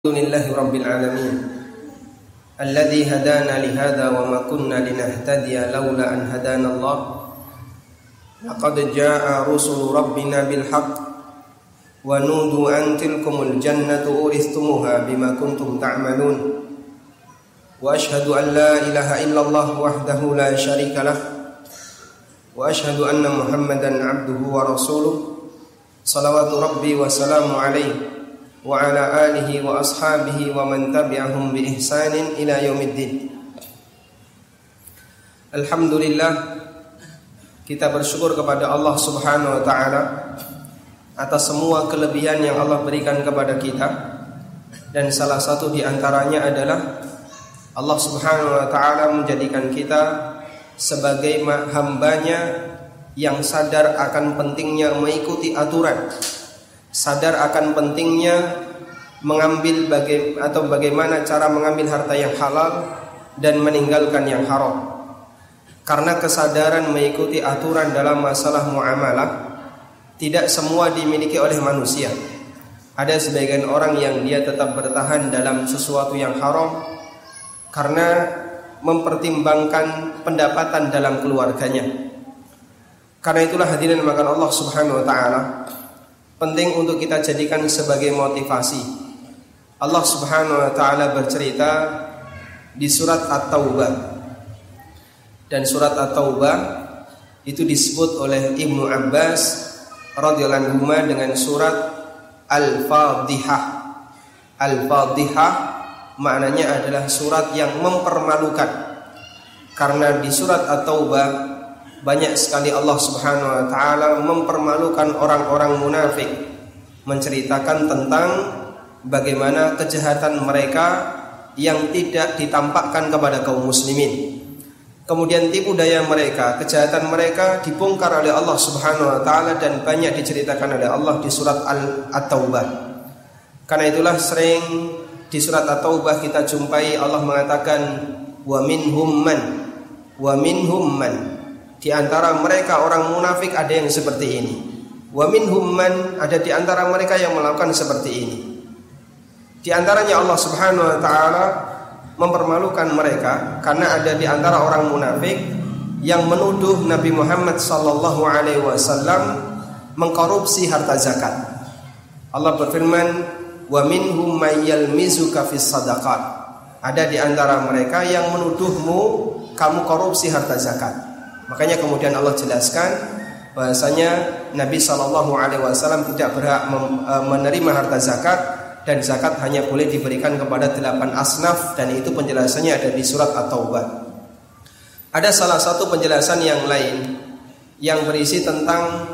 Alhamdulillahi Rabbil Alamin Alladhi hadana lihada wa ma kunna linahtadiya lawla an hadana Allah Laqad jaa rusulu rabbina bilhaq Wa nudu an tilkumul jannatu uristumuha bima kuntum ta'malun Wa ashhadu an la ilaha illallah wahdahu la sharika lah Wa ashhadu anna Muhammadan abduhu wa rasuluh Salawatu rabbi wa salamu alaihi wa ala alihi wa ashabihi wa man tabi'ahum bi ihsanin ila yaumiddin. Alhamdulillah, kita bersyukur kepada Allah Subhanahu wa taala atas semua kelebihan yang Allah berikan kepada kita, dan salah satu di antaranya adalah Allah Subhanahu wa taala menjadikan kita sebagai hambanya yang sadar akan pentingnya mengikuti aturan, sadar akan pentingnya mengambil bagaimana cara mengambil harta yang halal dan meninggalkan yang haram. Karena kesadaran mengikuti aturan dalam masalah muamalah tidak semua dimiliki oleh manusia. Ada sebagian orang yang dia tetap bertahan dalam sesuatu yang haram karena mempertimbangkan pendapatan dalam keluarganya. Karena itulah hadirin maka Allah Subhanahu wa taala penting untuk kita jadikan sebagai motivasi. Allah Subhanahu wa taala bercerita di surat At-Taubah. Dan surat At-Taubah itu disebut oleh Ibnu Abbas radhiyallahu anhu dengan surat Al-Fadhihah. Al-Fadhihah maknanya adalah surat yang mempermalukan. Karena di surat At-Taubah banyak sekali Allah Subhanahu wa taala mempermalukan orang-orang munafik, menceritakan tentang bagaimana kejahatan mereka yang tidak ditampakkan kepada kaum muslimin. Kemudian tipu daya mereka, kejahatan mereka dibongkar oleh Allah Subhanahu wa taala dan banyak diceritakan oleh Allah di surat At-Taubah. Karena itulah sering di surat At-Taubah kita jumpai Allah mengatakan wa minhum man. Di antara mereka orang munafik ada yang seperti ini. Wa minhum man, ada di antara mereka yang melakukan seperti ini. Di antaranya Allah Subhanahu wa taala mempermalukan mereka karena ada di antara orang munafik yang menuduh Nabi Muhammad sallallahu alaihi wasallam mengkorupsi harta zakat. Allah berfirman, "Wa minhum may yalmizuka fis shadaqat." Ada di antara mereka yang menuduhmu kamu korupsi harta zakat. Makanya kemudian Allah jelaskan bahasanya Nabi SAW tidak berhak menerima harta zakat, dan zakat hanya boleh diberikan kepada 8 asnaf, dan itu penjelasannya ada di surat At-Taubah. Ada salah satu penjelasan yang lain yang berisi tentang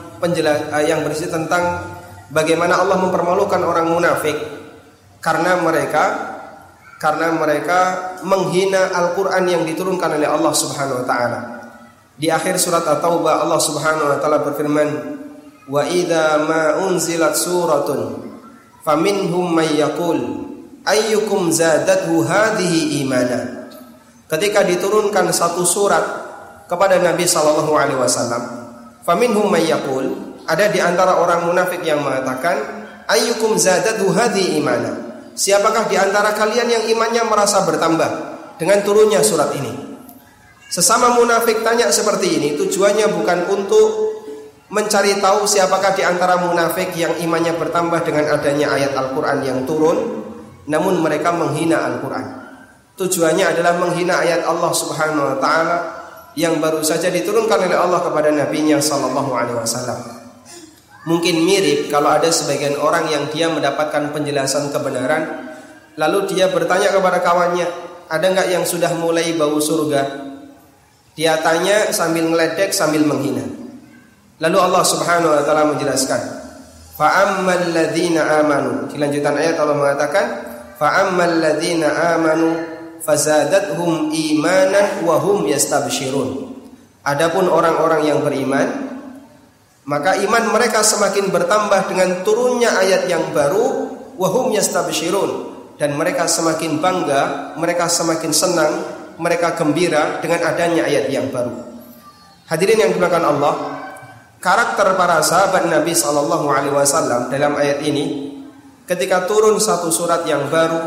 bagaimana Allah mempermalukan orang munafik karena mereka menghina Al-Qur'an yang diturunkan oleh Allah Subhanahu wa taala. Di akhir surat At-Taubah Allah Subhanahu wa taala berfirman, "Wa idza ma unzilat suratun faminhum may yaqul ayyukum zadathu hadhihi imana." Ketika diturunkan satu surat kepada Nabi sallallahu alaihi wasallam, faminhum may yaqul, ada di antara orang munafik yang mengatakan, ayyukum zadathu hadhihi imana. Siapakah di antara kalian yang imannya merasa bertambah dengan turunnya surat ini? Sesama munafik tanya seperti ini, tujuannya bukan untuk mencari tahu siapakah di antara munafik yang imannya bertambah dengan adanya ayat Al-Quran yang turun, namun mereka menghina Al-Quran. Tujuannya adalah menghina ayat Allah Subhanahu wa taala yang baru saja diturunkan oleh Allah kepada Nabi-Nya sallallahu alaihi wasallam. Mungkin mirip kalau ada sebagian orang yang dia mendapatkan penjelasan kebenaran, lalu dia bertanya kepada kawannya, ada enggak yang sudah mulai bau surga? Dia tanya sambil ngeledek, sambil menghina. Lalu Allah Subhanahu wa taala menjelaskan, "Fa'ammal ladzina amanu." Di lanjutan ayat Allah mengatakan, "Fa'ammal ladzina amanu fazadathum imanan wa hum yastabshirun." Adapun orang-orang yang beriman, maka iman mereka semakin bertambah dengan turunnya ayat yang baru, wa hum yastabshirun, dan mereka semakin bangga, mereka semakin senang, mereka gembira dengan adanya ayat yang baru. Hadirin yang dimuliakan Allah, karakter para sahabat Nabi sallallahu alaihi wasallam dalam ayat ini ketika turun satu surat yang baru,